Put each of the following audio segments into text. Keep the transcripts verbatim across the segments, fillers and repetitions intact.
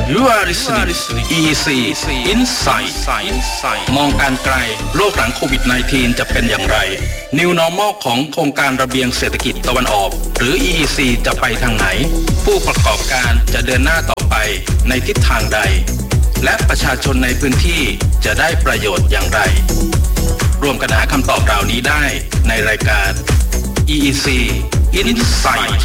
You are listening อี ซี Insight มองการไกลโลกหลังโควิด สิบเก้า จะเป็นอย่างไร New Normal ของโครงการระเบียงเศรษฐกิจตะวันออกหรือ อี ซี จะไปทางไหนผู้ประกอบการจะเดินหน้าต่อไปในทิศทางใดและประชาชนในพื้นที่จะได้ประโยชน์อย่างไรร่วมกันหาคำตอบเหล่านี้ได้ในรายการ อี ซี Insight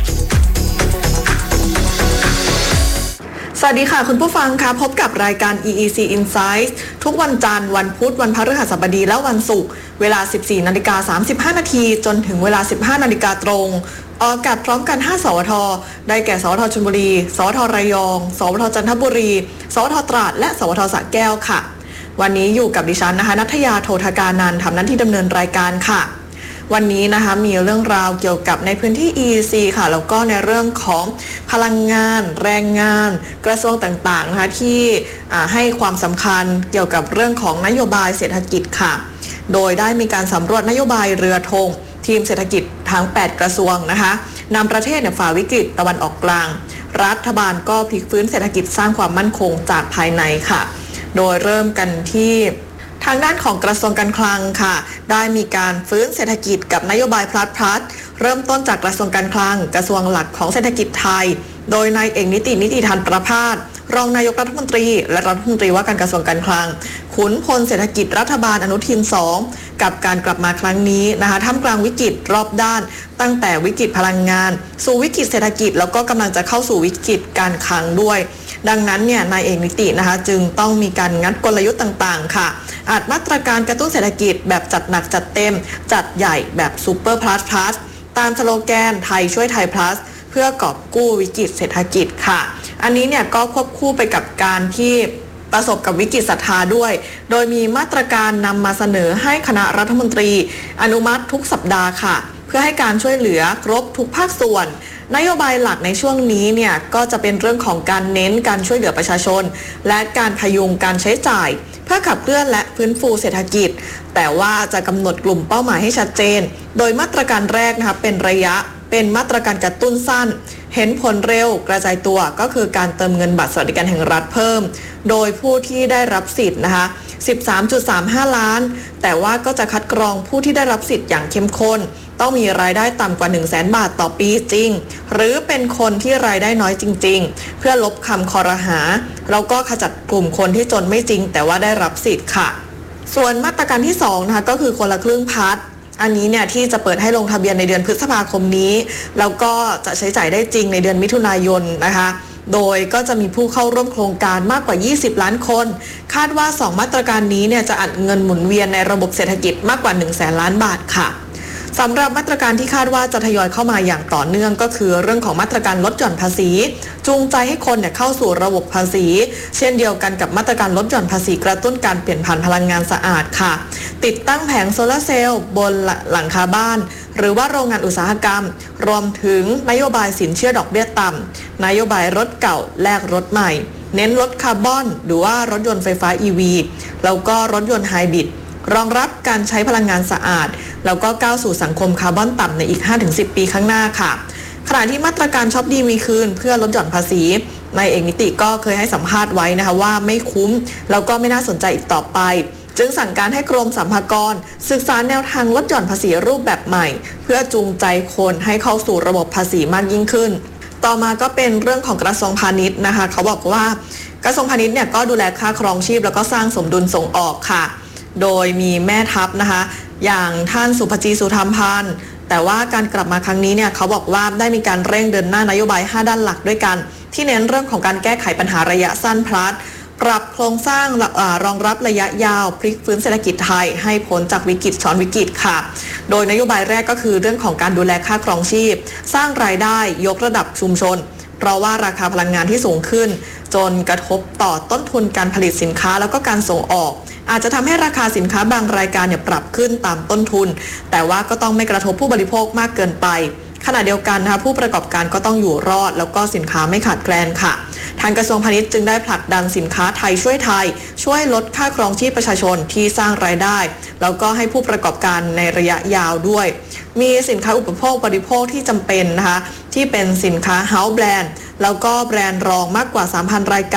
สวัสดีค่ะคุณผู้ฟังคะพบกับรายการ อี อี ซี Insights ทุกวันจันทร์วันพุธวันพฤหัสบดีและวันศุกร์เวลา สิบสี่นาฬิกาสามสิบห้านาทีจนถึงเวลา สิบห้านาฬิกาตรงออกอากาศพร้อมกันห้าสวทได้แก่สวทชลบุรีสวทระยองสวทจันทบุรีสวทตราดและสวทสระแก้วค่ะวันนี้อยู่กับดิฉันนะคะณัฐยาโททการนันท์ทำหน้าที่ดำเนินรายการค่ะวันนี้นะคะมีเรื่องราวเกี่ยวกับในพื้นที่ อี ซี ค่ะแล้วก็ในเรื่องของพลังงานแรงงานกระทรวงต่างๆนะคะที่ให้ความสำคัญเกี่ยวกับเรื่องของนโยบายเศรษฐกิจค่ะโดยได้มีการสำรวจนโยบายเรือธงทีมเศรษฐกิจทั้งแปดกระทรวงนะคะนำประเทศเนี่ยฝ่าวิกฤตตะวันออกกลางรัฐบาลก็พลิกฟื้นเศรษฐกิจสร้างความมั่นคงจากภายในค่ะโดยเริ่มกันที่ทางด้านของกระทรวงการคลังค่ะได้มีการฟื้นเศรษฐกิจกับนโยบายพลัดพลัดเริ่มต้นจากกระทรวงการคลังกระทรวงหลักของเศรษฐกิจไทยโดยนายเอกนิตินิติธารประภาสรองนายกรัฐมนตรีและรัฐมนตรีว่าการกระทรวงการคลังขุนพลเศรษฐกิจรัฐบาลอนุทินสองกับการกลับมาครั้งนี้นะคะท่ามกลางวิกฤตรอบด้านตั้งแต่วิกฤตพลังงานสู่วิกฤตเศรษฐกิจแล้วก็กำลังจะเข้าสู่วิกฤตการคลังด้วยดังนั้นเนี่ยนายเอกนิตินะคะจึงต้องมีการงัดกลยุทธ์ต่างๆค่ะอาจมาตรการกระตุ้นเศรษฐกิจแบบจัดหนักจัดเต็มจัดใหญ่แบบซูเปอร์พลัสพลัสตามสโลแกนไทยช่วยไทยพลัสเพื่อกอบกู้วิกฤตเศรษฐกิจค่ะอันนี้เนี่ยก็ควบคู่ไปกับการที่ประสบกับวิกฤตศรัทธาด้วยโดยมีมาตรการนำมาเสนอให้คณะรัฐมนตรีอนุมัติทุกสัปดาห์ค่ะเพื่อให้การช่วยเหลือครบทุกภาคส่วนนโยบายหลักในช่วงนี้เนี่ยก็จะเป็นเรื่องของการเน้นการช่วยเหลือประชาชนและการพยุงการใช้จ่ายเพื่อขับเคลื่อนและฟื้นฟูเศรษฐกิจแต่ว่าจะกำหนดกลุ่มเป้าหมายให้ชัดเจนโดยมาตรการแรกนะคะเป็นระยะเป็นมาตรการกระตุ้นสั้นเห็นผลเร็วกระจายตัวก็คือการเติมเงินบัตรสวัสดิการแห่งรัฐเพิ่มโดยผู้ที่ได้รับสิทธิ์นะคะ สิบสามจุดสามห้า ล้านแต่ว่าก็จะคัดกรองผู้ที่ได้รับสิทธิ์อย่างเข้มข้นต้องมีรายได้ต่ำกว่า หนึ่งแสน บาทต่อปีจริงหรือเป็นคนที่รายได้น้อยจริงๆเพื่อลบคำคอรหาแล้วก็ขจัดกลุ่มคนที่จนไม่จริงแต่ว่าได้รับสิทธิ์ค่ะส่วนมาตรการที่สองนะคะก็คือคนละครึ่งพัฒน์อันนี้เนี่ยที่จะเปิดให้ลงทะเบียนในเดือนพฤษภาคมนี้แล้วก็จะใช้จ่ายได้จริงในเดือนมิถุนายนนะคะโดยก็จะมีผู้เข้าร่วมโครงการมากกว่ายี่สิบล้านคนคาดว่าสองมาตรการนี้เนี่ยจะอัดเงินหมุนเวียนในระบบเศรษฐกิจมากกว่า หนึ่งแสน ล้านบาทค่ะสำหรับมาตรการที่คาดว่าจะทยอยเข้ามาอย่างต่อเนื่องก็คือเรื่องของมาตรการลดหย่อนภาษีจูงใจให้คนเนี่ยเข้าสู่ระบบภาษีเช่นเดียวกันกับมาตรการลดหย่อนภาษีกระตุ้นการเปลี่ยนผ่านพลังงานสะอาดค่ะติดตั้งแผงโซลาร์เซลล์บนหลังคาบ้านหรือว่าโรงงานอุตสาหกรรมรวมถึงนโยบายสินเชื่อดอกเบี้ยต่ำนโยบายรถเก่าแลกรถใหม่เน้นลดคาร์บอนหรือว่ารถยนต์ไฟฟ้า อี วี แล้วก็รถยนต์ไฮบริดรองรับการใช้พลังงานสะอาดแล้วก็ก้าวสู่สังคมคาร์บอนต่ำในอีก ห้าถึงสิบ ปีข้างหน้าค่ะขณะที่มาตรการช็อปดีมีคืนเพื่อลดหย่อนภาษีนายเอกนิติก็เคยให้สัมภาษณ์ไว้นะคะว่าไม่คุ้มแล้วก็ไม่น่าสนใจอีกต่อไปจึงสั่งการให้กรมสรรพากรศึกษาแนวทางลดหย่อนภาษีรูปแบบใหม่เพื่อจูงใจคนให้เข้าสู่ระบบภาษีมากยิ่งขึ้นต่อมาก็เป็นเรื่องของกระทรวงพาณิชย์นะคะเขาบอกว่ากระทรวงพาณิชย์เนี่ยก็ดูแลค่าครองชีพแล้วก็สร้างสมดุลส่งออกค่ะโดยมีแม่ทัพนะคะอย่างท่านสุภจีสุธรรมพันธ์แต่ว่าการกลับมาครั้งนี้เนี่ยเขาบอกว่าได้มีการเร่งเดินหน้านโยบายห้าด้านหลักด้วยกันที่เน้นเรื่องของการแก้ไขปัญหาระยะสั้นพลัดปรับโครงสร้างรองรับระยะยาวพลิกฟื้นเศรษฐกิจไทยให้พ้นจากวิกฤตซ้อนวิกฤตค่ะโดยนโยบายแรกก็คือเรื่องของการดูแลค่าครองชีพสร้างรายได้ยกระดับชุมชนเพราะว่าราคาพลังงานที่สูงขึ้นจนกระทบต่อต้นทุนการผลิตสินค้าแล้วก็การส่งออกอาจจะทำให้ราคาสินค้าบางรายการเนี่ยปรับขึ้นตามต้นทุนแต่ว่าก็ต้องไม่กระทบผู้บริโภคมากเกินไปขณะเดียวกันนะคะผู้ประกอบการก็ต้องอยู่รอดแล้วก็สินค้าไม่ขาดแคลนค่ะทางกระทรวงพาณิชย์จึงได้ผลักดันสินค้าไทยช่วยไทยช่วยลดค่าครองชีพประชาชนที่สร้างรายได้แล้วก็ให้ผู้ประกอบการในระยะยาวด้วยมีสินค้าอุปโภคบริโภคที่จำเป็นนะคะที่เป็นสินค้าเฮ้าส์แบรนด์แล้วก็แบรนด์รองมากกว่า สามพัน รายการ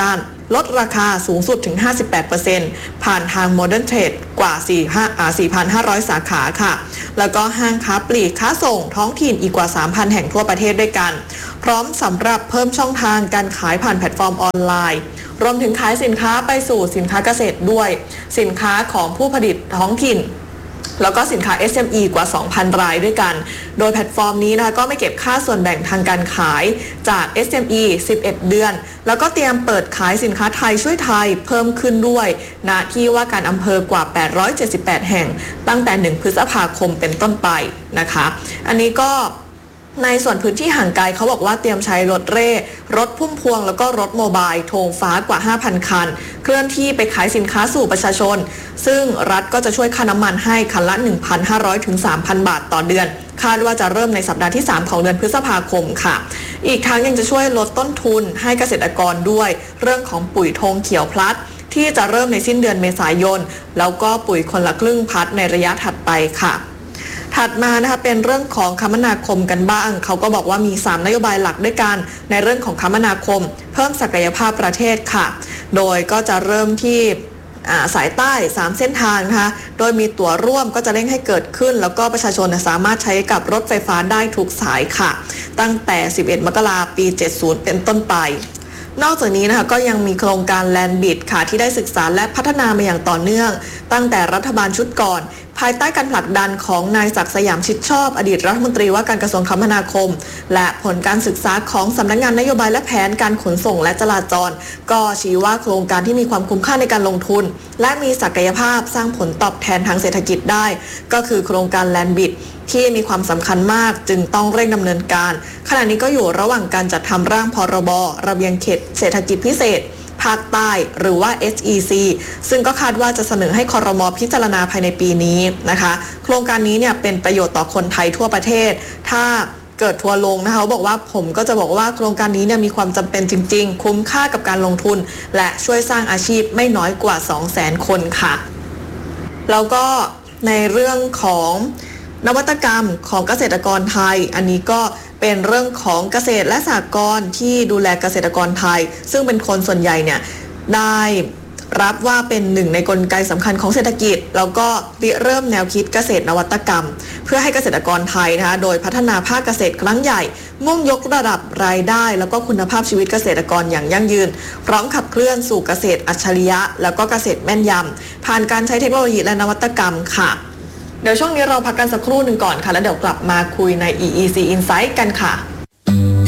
ลดราคาสูงสุดถึง ห้าสิบแปดเปอร์เซ็นต์ ผ่านทาง Modern Trade กว่า สี่พันห้าร้อย สาขาค่ะแล้วก็ห้างค้าปลีกค้าส่งท้องถิ่นอีกกว่า สามพัน แห่งทั่วประเทศด้วยกันพร้อมสำหรับเพิ่มช่องทางการขายผ่านแพลตฟอร์มออนไลน์รวมถึงขายสินค้าไปสู่สินค้าเกษตรด้วยสินค้าของผู้ผลิตท้องถิ่นแล้วก็สินค้า เอส เอ็ม อี กว่า สองพัน รายด้วยกันโดยแพลตฟอร์มนี้นะคะก็ไม่เก็บค่าส่วนแบ่งทางการขายจาก เอส เอ็ม อี สิบเอ็ด เดือนแล้วก็เตรียมเปิดขายสินค้าไทยช่วยไทยเพิ่มขึ้นด้วยณที่ว่าการอำเภอกว่า แปดร้อยเจ็ดสิบแปด แห่งตั้งแต่หนึ่งพฤษภาคมเป็นต้นไปนะคะอันนี้ก็ในส่วนพื้นที่ห่างไกลเขาบอกว่าเตรียมใช้รถเร่รถพุ่มพวงแล้วก็รถโมบายโถงฟ้ากว่า ห้าพัน คันเคลื่อนที่ไปขายสินค้าสู่ประชาชนซึ่งรัฐก็จะช่วยค่าน้ำมันให้คันละ หนึ่งพันห้าร้อย ถึง สามพัน บาทต่อเดือนคาดว่าจะเริ่มในสัปดาห์ที่สามของเดือนพฤษภาคมค่ะอีกทั้งยังจะช่วยลดต้นทุนให้เกษตรกรด้วยเรื่องของปุ๋ยธงเขียวพลัดที่จะเริ่มในสิ้นเดือนเมษายนแล้วก็ปุ๋ยคนละครึ่งพัดในระยะถัดไปค่ะถัดมานะคะเป็นเรื่องของคมนาคมกันบ้างเขาก็บอกว่ามีสามนโยบายหลักด้วยกันในเรื่องของคมนาคมเพิ่มศักยภาพประเทศค่ะโดยก็จะเริ่มที่สายใต้สามเส้นทางนะคะโดยมีตั๋วร่วมก็จะเร่งให้เกิดขึ้นแล้วก็ประชาชนสามารถใช้กับรถไฟฟ้าได้ทุกสายค่ะตั้งแต่สิบเอ็ดมกราคมปีเจ็ดสิบเป็นต้นไปนอกจากนี้นะคะก็ยังมีโครงการแลนด์บิดค่ะที่ได้ศึกษาและพัฒนามาอย่างต่อเนื่องตั้งแต่รัฐบาลชุดก่อนภายใต้การผลักดันของนายศักดิ์สยามชิดชอบอดีตรัฐมนตรีว่าการกระทรวงคมนาคมและผลการศึกษาของสำนักงานนโยบายและแผนการขนส่งและจราจรก็ชี้ว่าโครงการที่มีความคุ้มค่าในการลงทุนและมีศักยภาพสร้างผลตอบแทนทางเศรษฐกิจได้ก็คือโครงการแลนด์บิดที่มีความสำคัญมากจึงต้องเร่งดำเนินการขณะนี้ก็อยู่ระหว่างการจัดทำร่างพรบระเบียงเขตเศรษฐกิจพิเศษภาคใต้หรือว่า เอส อี ซี ซึ่งก็คาดว่าจะเสนอให้ครม.พิจารณาภายในปีนี้นะคะโครงการนี้เนี่ยเป็นประโยชน์ต่อคนไทยทั่วประเทศถ้าเกิดทัวร์ลงนะคะบอกว่าผมก็จะบอกว่าโครงการนี้เนี่ยมีความจำเป็นจริงๆคุ้มค่ากับการลงทุนและช่วยสร้างอาชีพไม่น้อยกว่า สองแสน คนค่ะแล้วก็ในเรื่องของนวัตกรรมของเกษตรกรไทยอันนี้ก็เป็นเรื่องของเกษตรและสหกรณ์ที่ดูแลเกษตรกรไทยซึ่งเป็นคนส่วนใหญ่เนี่ยได้รับว่าเป็นหนึ่งในกลไกสำคัญของเศรษฐกิจแล้วก็ริเริ่มแนวคิดเกษตรนวัตกรรมเพื่อให้เกษตรกรไทยนะคะโดยพัฒนาภาคเกษตรครั้งใหญ่มุ่งยกระดับรายได้แล้วก็คุณภาพชีวิตเกษตรกรอย่างยั่งยืนพร้อมขับเคลื่อนสู่เกษตรอัจฉริยะแล้วก็เกษตรแม่นยำผ่านการใช้เทคโนโลยีและนวัตกรรมค่ะเดี๋ยวช่วงนี้เราพักกันสักครู่หนึ่งก่อนค่ะแล้วเดี๋ยวกลับมาคุยใน อี อี ซี Insight กันค่ะ